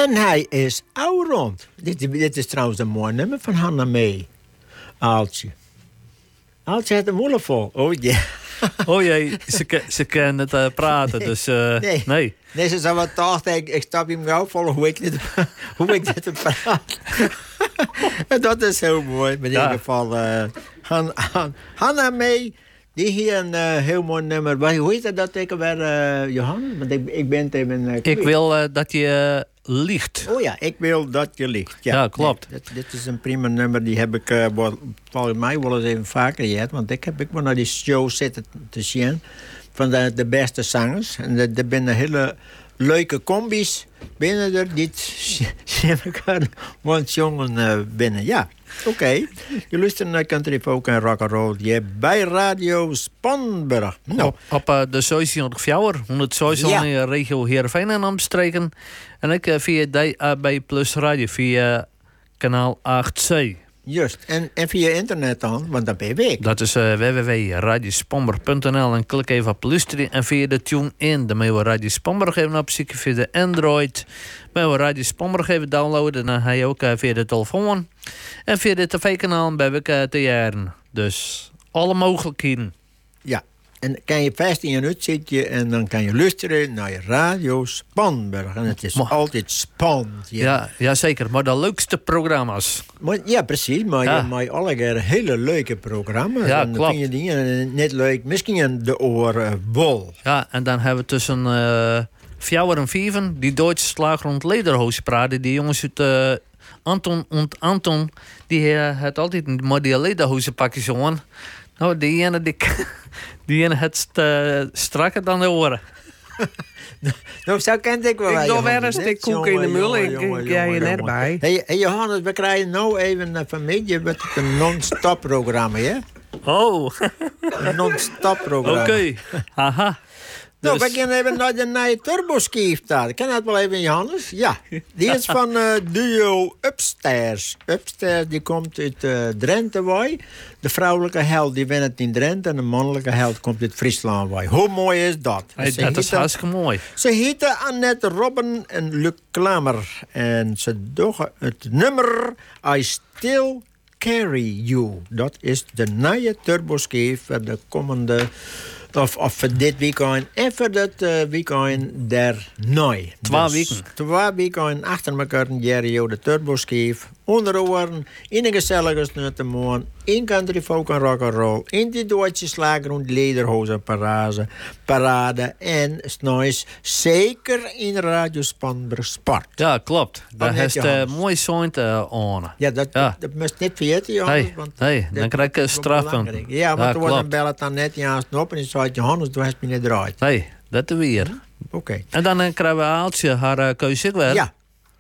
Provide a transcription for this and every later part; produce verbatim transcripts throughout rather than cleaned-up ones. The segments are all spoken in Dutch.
En hij is oud rond. Dit, dit is trouwens een mooi nummer van Hanna Mee. Aaltje. Aaltje heeft een moeilijk vol. Oh jee. Oh jee, ze, ze kan het uh, praten, nee. dus uh, nee. nee. Nee, ze zou wat dachten, ik, ik stap hem gauw vol hoe ik dit, hoe ik dit praat. Dat is heel mooi. In ieder geval, uh, Han, Han, Hanna Mee, die hier een uh, heel mooi nummer. Hoe heet dat ik weer, uh, Johan? Want ik, ik ben even... Uh, ik wil uh, dat je uh, liegt. Oh ja, ik wil dat je liegt. Ja, ja klopt. Nee, dit, dit is een prima nummer, die heb ik uh, volgens mij wel eens even vaker gehad. Want ik heb ik wel naar die show zitten te zien van de, de beste zangers. En er zijn hele leuke combis binnen er die elkaar want jongen uh, binnen. Ja, oké. Okay. Je luistert naar Country Folk en Rock'n'Roll je bij Radio Spanberg. Nou. Op, op uh, de zevenhonderdvier, honderdzeven ja. in de regio Heerenveen en omstreken. En ik uh, via D A B Plus Radio, via kanaal acht C. Juist, en, en via internet dan, want dat ben je weg. Dat is uh, w w w punt radiospomberg punt n l en klik even op luisteren. En via de tune-in, dan moet je Radio Spomberg even opzoeken via de Android. Dan moet je Radio Spomberg even downloaden, dan ga je ook uh, via de telefoon. En via de tv-kanaal ben ik uh, te jaren. Dus alle mogelijkheden. Ja, en kan je vast in je nut zitten en dan kan je luisteren naar je Radio Spanberg. En het is maar, altijd spannend. Ja. Ja, ja, zeker. Maar de leukste programma's. Maar, ja, precies. Maar ja. je maakt alle keer hele leuke programma's. Ja, en dan klopt. vind je dingen net leuk. Misschien de oren bol. Ja, en dan hebben we tussen uh, vier en vijf die Duitse slager rond Lederhoos praten. Die jongens uit uh, Anton en Anton, die uh, het altijd maar die Lederhozen pakjes aan. Nou, die ene, die, die ene het uh, strakker dan de oren. Nou, zo kent ik wel. Ik doe weer een stuk koek in de mul. Ik ga je net bij. Hey, hey Johannes, we krijgen nou even een familie met een non-stop programma, hè? Oh. Een non-stop programma. Oké. Okay. Haha. Nou, dus... we gaan even naar de nieuwe turboskief daar. Ken je dat wel even, Johannes? Ja. Die is van uh, duo Upstairs. Upstairs, die komt uit uh, Drenthe, wij. De vrouwelijke held, die wint in Drenthe. En de mannelijke held komt uit Friesland, wij. Hoe mooi is dat? Hey, dat is hartstikke mooi. Ze heten Annette Robben en Luc Klamer. En ze doen het nummer I Still Carry You. Dat is de nieuwe turboskief voor de komende... Of, of voor dit weekend en voor dat uh, weekend daarna. Twee dus, weken. Twee weken achter elkaar een Jerry de turboskief. Onder oren, in een gezellige snuttemoon, in country folk en rock'n'roll, in die Duitse slager en lederhozen parade, parade en snois, zeker in Radio Spanberg Sport. Ja, klopt. Daar heeft een uh, mooi zoint uh, aan. Ja, dat, ja. dat, dat moest niet vergeten, Johannes. Hey, want hey, dan krijg ik een strafpunt. Ja, want ja, er wordt een bellen dan net juist op en die zei, Johannes, du hast me niet eruit. Nee, dat weer. Oké. Okay. En dan uh, krijgen we Aaltje haar uh, keuze wel. Ja.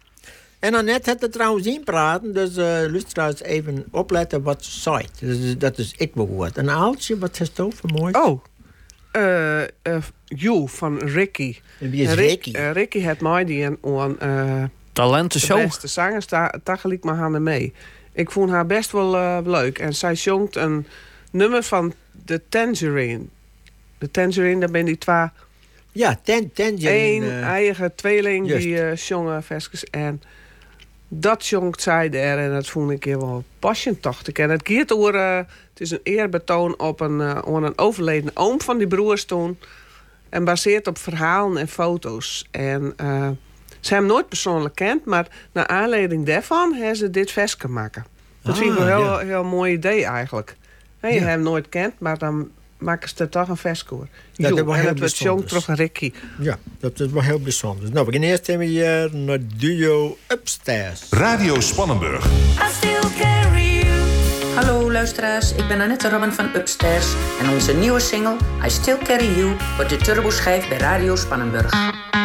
En Annette had het trouwens inpraten, dus uh, luisteraars even opletten wat ze zei. Dus, dat is ik behoord. En Aaltje, wat is het voor mooi? Oh, uh, uh, You van Ricky. En wie is Ricky? Uh, Ricky had mij die aan uh, talentenshow. De beste zangers, daar gelijk maar haar mee. Ik vond haar best wel uh, leuk. En zij zongt een nummer van The Tangerine. De Tangerine, daar ben die twee... Ja, ten, Tangerine. Eén uh, eigen tweeling just. die uh, zongen versjes. En dat zongt zij er. En dat vond ik wel passend, dacht ik. En het gaat over... Uh, het is een eerbetoon op een, uh, een overleden oom van die broers toen. En baseert op verhalen en foto's. En uh, ze hebben hem nooit persoonlijk kend. Maar naar aanleiding daarvan hebben ze dit versje maken. Dat ah, vind ik wel een heel, ja. heel mooi idee eigenlijk. Nee, je ja. hebt hem nooit kent, maar dan... maken ze er toch een verskoor. Ja, jo, dat was en heel het wordt jong terug een Ricky. Ja, dat is wel heel bijzonder. Nou, we gaan eerst even hier naar duo Upstairs. Radio Spannenburg. I still carry you. Hallo luisteraars, ik ben Annette Robben van Upstairs. En onze nieuwe single I Still Carry You wordt de turboschijf bij Radio Spannenburg.